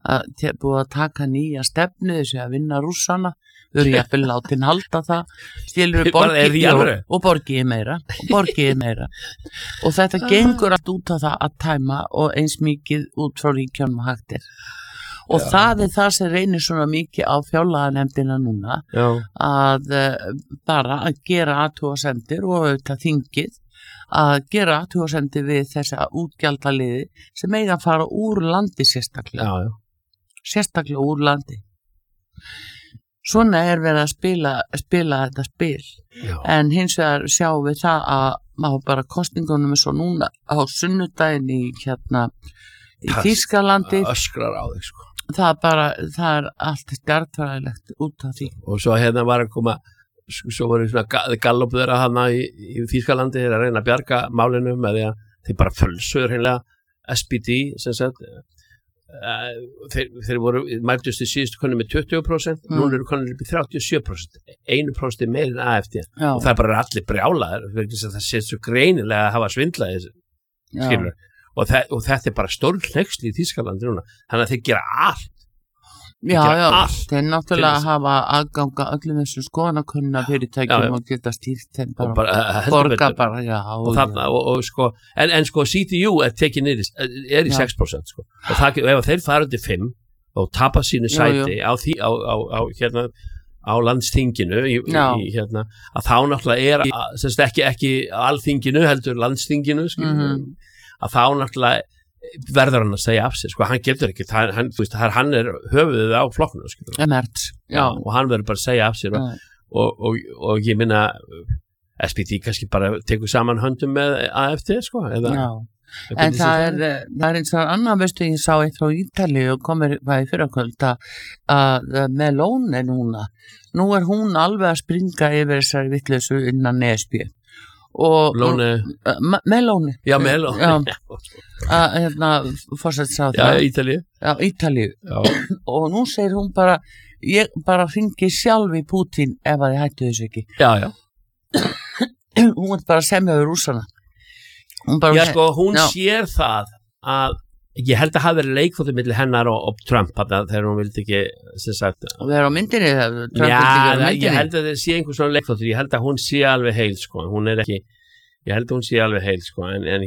búið að taka nýja stefnu þessu að vinna Rússana, þau eru jafnvel látin halda það, skilur og borgið meira og þetta gengur allt út á það að tæma og eins mikið út frá ríkjunum og hægt og það það sem reynir svona mikið á fjárlaganefndina núna að bara að gera athugasemdir og auðvitað þingið að gera athugasemdir við þessa útgjaldaliði sem eiga að fara úr landi sérstaklega úr landi svona verið að spila þetta spil en hins vegar sjáum við það að maður bara kosningunum svo núna á sunnudaginn í Þýskalandi öskrar á þig sko það allt stjartfræðilegt út af því og svo var að koma svo voru svona gallup þeirra hana í Þýskalandi þeir að reyna að bjarga málinu með því að þeir bara fölsuður hreinlega SPD sem sagt þeir voru mæltust í síðustu konu með 20% núna eru konur upp í 37% 1% meir en AFD og það bara allir brjálaðir það sé svo greinilega að hafa svindlaði skilur og þetta bara stórhnegsli í Þýskalandi núna þannig að þeir gera allt þeir náttúrulega hafa aðganga öllum þessum skoðanakunna fyrirtækjum og geta stýrt þeim bara borga bara og sko en sko CDU tekið niður í 6% sko og það ef þeir fara undir 5 og tapa sínu sæti á því á landsþinginu að þá náttúrulega semst ekki alþinginu heldur landsþinginu að þá náttúrulega verður hann að segja af sér sko, hann getur ekki hann höfuðið á flokknu og hann verður bara að segja af sér og ég minna SPD kannski bara tekur saman höndum með AFD sko en það eins og annar veistu ég sá eitt frá Ítali og komir hvað í fyrrakvöld að Meloni nú hún alveg að springa yfir þessari vitleysu innan ESB og Meloni forsætisráðherra Ítalíu og nú segir hún bara ég bara hringi sjálf í Putin ef að þið hættu þessu ekki hún bara að semja við Rússana hún sér það að ég held að hafa verið leikþóttur milli hennar og Trump þegar hún vildi ekki sem sagt vera á myndinni ég held að það sé einhver svona leikþóttur ég held að hún sé alveg heil sko hún ekki ég held að hún sé alveg heil sko en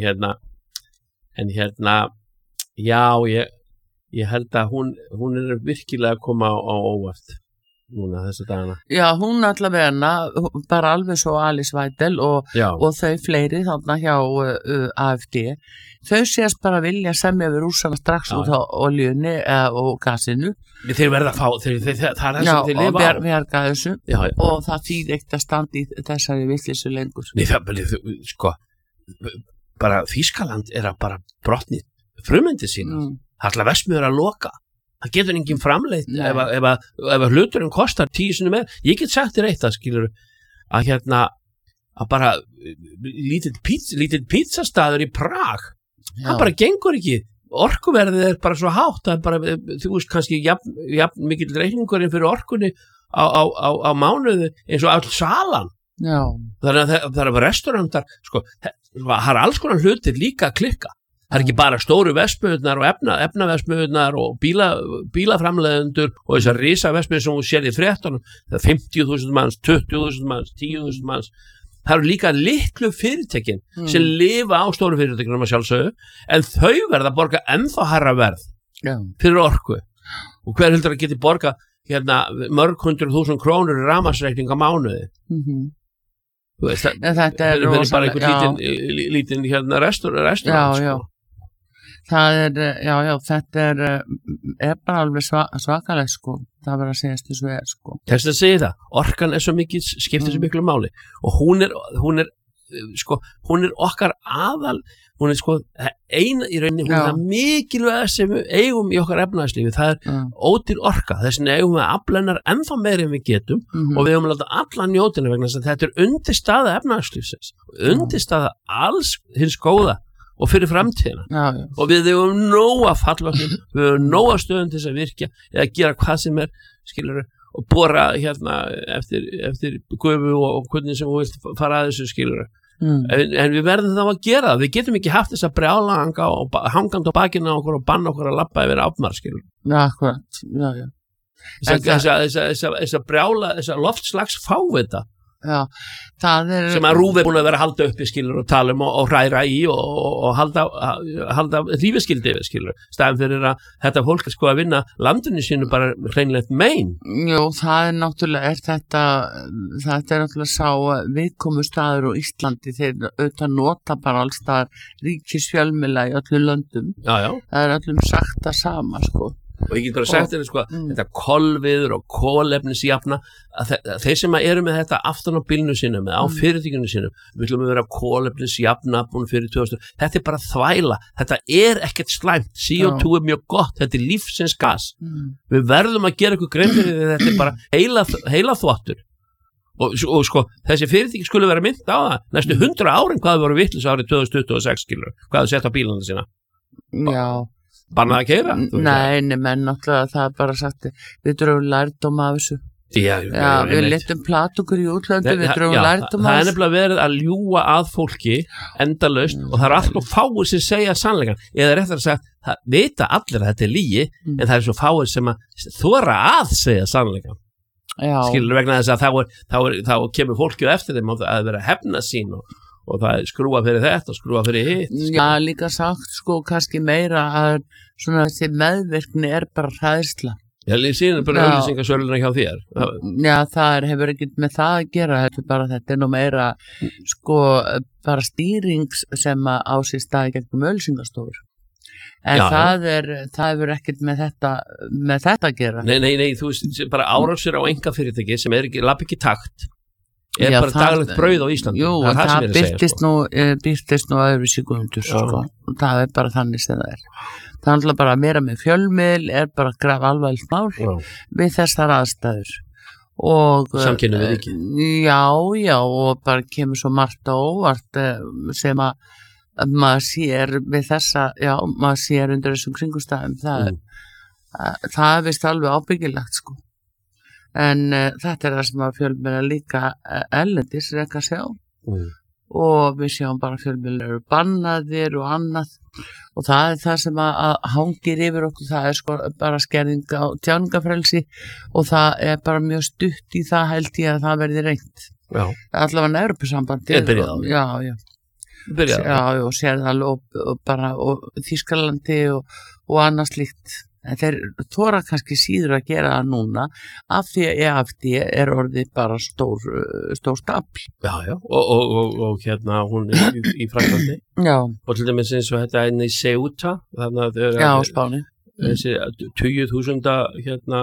ég held að hún virkilega að koma á óvart núna þessu dagana hún allavega bara alveg svo Alice Weidel og þau fleiri þarna hjá AFD þau sést bara vilja semja við Rússana strax út á oljunni og gasinu þeir verða að fá það það sem þeir lifa á bjarga þessu og það þýðir ekkert að standa í þessari vitleysu lengur sko bara Þýskaland að bara brotni frumyndi sína það ætla verksmiðjur að loka það getur enginn framleitt ef hluturinn kostar 10 sinnum meir ég get sagt þér eitt að skilur að að bara lítill pizzastaður í Prag það bara gengur ekki orkuverðið bara svo hátt það bara þú veist kannski jafn mikill reikningurinn fyrir orkunni á mánuði eins og all salan þannig að það er restaurantar sko það er alls konar hlutir líka að klikka það ekki bara stóru vespöðunar og efnavespöðunar og bílaframleiðendur og þessar risa vespöður sem hún sér í fréttunum það 50.000 manns, 20.000 manns 10.000 manns það eru líka litlu fyrirtækin sem lifa á stóru fyrirtækinum að sjálfsögðu en þau verða að borga ennþá hærra verð fyrir orku og hver heldur að geti borga mörg 100.000 krónur í rafmagnsreikning á mánuði þú veist þetta er bara einhvern lítinn restaurant sko. það þetta er bara alveg svakalegt sko það verður að segjast þessu sko þess að segja það, orkan er svo mikið skiptir svo miklu máli og hún er okkar aðal hún er sko eina í rauninni hún er það mikilvæg sem við eigum í okkar efnahagslífi það er ódýr orka þess vegna eigum við að afla hennar ennþá meira en við getum og við eigum að láta alla njótina vegna þess að þetta er undirstaða efnahagslífsins undirstaða alls hins góða og fyrir framtíðina og við eigum nóga fallvögnum við eigum nóga stöðum til þess að virkja eða gera hvað sem skilur og bora eftir gufu og hvernig sem þú vilt fara að þessu skilur en við verðum þá að gera það, við getum ekki haft þessa brjála hangandi á bakinu á okkur og banna okkur að labba yfir áfmar, skilur. Já, akkurat, já. Þessa brjála, þessa loftslags fávita. Já, það sem að RÚV búin að vera að halda uppi, skilur, og tala og hræra í og halda rífiskildi yfir, skilur, staðan fyrir að þetta fólk sko að vinna landinu sínu bara hreinlegt mein. Jú, það náttúrulega þetta náttúrulega sá viðkomu staður á Íslandi, þeir auðvitað nota bara alls það ríkisfjölmiðla í öllum löndum. Já. Það öllum sagt það sama, sko. Og ég get bara sagt þér sko, þetta kolviður og kolefnisjafna, að þeir sem eru með þetta aftan á bílnu sínum, á fyrirtækjunum sínum, við viljum vera kolefnisjafna búin fyrir 2000, þetta bara þvæla, þetta ekkert slæmt, CO2 mjög gott, þetta lífsins gas, við verðum að gera eitthvað grein fyrir því, þetta bara heila þvottur, og sko, þessi fyrirtæki skulle vera mynd á það, næstu 100 árin hvað voru vitlis árið 2026, skilur, hvað sett á bílana sína. Já. Bannað að keyra? Nei, menn náttúrulega það bara sagt, við dröfum lærdóm af þessu. Já, við letum platukur í útlöndu, við dröfum lærdóm af þessu. Það nefnilega verið að ljúga að fólki endalaust og það alltaf fáir sem segja sannleikan. Eða réttar að segja, það vita allir að þetta lígi, en það svo fáir sem að þora að segja sannleikan. Skilur vegna þess að þá kemur fólki eftir þeim að vera hefna sín og það skrúa fyrir þetta og skrúa fyrir hitt. Já, líka sagt sko kannski meira að svona þessi meðvirkni bara hræðsla. Já, síðan bara auglýsingasöluna hjá þér. Já, það hefur ekkert með það að gera, þetta nú meira sko bara stýring sem á sér staði gegnum auglýsingastofur. En það hefur ekkert með þetta að gera. Nei, þú veist, bara árásir á einkafyrirtæki sem lapp ekki takt. Bara daglegt brauð á Íslandi. Jú, það byrtist nú öðruvísi sko. Og það bara þannig sem það það handla bara að vera með fjölmiðl bara að grafa alvarlegt mál við þessar aðstæður og samkynna við ekki. Já, og bara kemur svo margt á óvart sem að maður sér við þessa, maður sér undir þessum kringumstæðum það er vist alveg ábyggilegt sko. En þetta það sem að fjölmiðla líka erlendis reka sjá og við sjáum bara fjölmiðla eru bannaðir og annað og það það sem að hangir yfir okkur, það sko bara skerðing á tjáningafrelsi og það bara mjög stutt í það held ég að það verði reynt. Allavega Evrópusambandi. Já, og sér það og Þýskalandi og annað slíkt. En þeir þora kannski síður að gera það núna af því að EFD orðið bara stór stafl. Já, og hérna hún í Fraklandi. Já. Og til dæmis eins og þetta í Ceuta, þannig að á Spáni. Þessi 20.000 hérna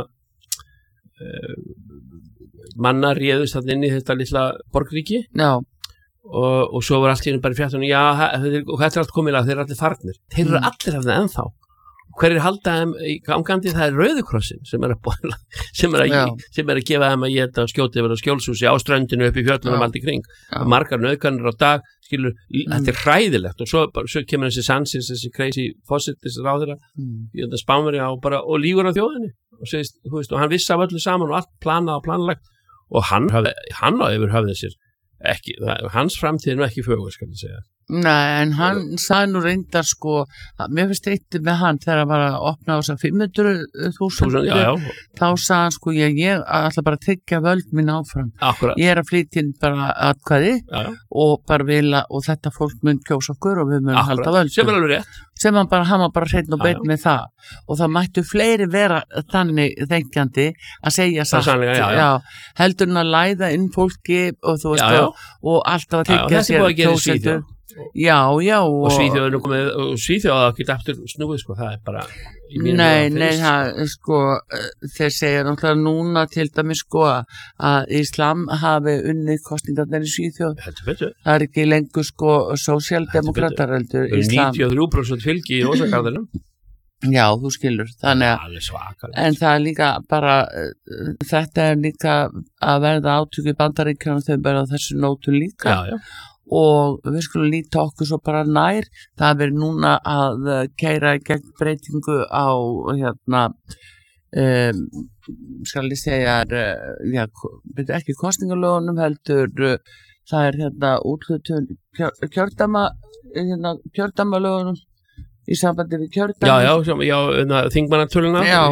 manna réðust þarna inn í þetta litla borgríki. Já. Og svo var allt í hennu bara í fréttunum, og þetta allt komið að þeir allir farnir. Þeir allir af það ennþá. Hverjir halda þeim í gangandi, það Rauði krossinn sem að gefa þeim að geta skjóti yfir á skjólshúsi á ströndinu upp í fjöllunum allt í kring. Margar nauðganir á dag, skilur, þetta hræðilegt og svo kemur þessi Sanchez, þessi crazy fossit, þessi ráðherra Spánveri og lígur á þjóðinni og segist, þú veist, og hann vissi af öllu saman og allt planað og planlagt og hann á yfir höfðið sér ekki, hans framtíð ekki fögur, skal ég segja. Nei, en hann sagði nú reyndar sko, mér finnst eitt með hann þegar hann var að opna á þess að 500.000 þá sagði hann sko, ég ætla bara að tryggja völd mín áfram. Akkurat. Ég að flytja inn bara atkvæði og bara vilja, og þetta fólk mun kjósa okkur og við mun halda völd. Sem alveg rétt. Sem hann bara hreinn og beinn með það og það mættu fleiri vera þannig þengjandi að segja satt heldur hann að læða inn fólki og þú veist og alltaf að tryggja sér kjósendur. Já og Svíþjóðinu komið og Svíþjóða ekki aftur snúið sko, það bara Nei, það sko þeir segja náttúrulega núna til dæmis sko að Íslam hafi unnið kosningarnar í Svíþjóð. Það ekki lengur sko sósíaldemókratar heldur Íslam. 93% fylgi í ósakarðinum. Já, þú skilur, þannig að en það líka bara þetta líka að verða átök í Bandaríkjunum þau bara á þessu nótu líka. Já. Og við skulum líta okkur svo bara nær það verið núna að keyra gegn breytingu á skal ég segja ekki kosningalögunum heldur það er hérna úthlutun kjördæmalögunum í sambandi við kjördæmi já, þingmannatöluna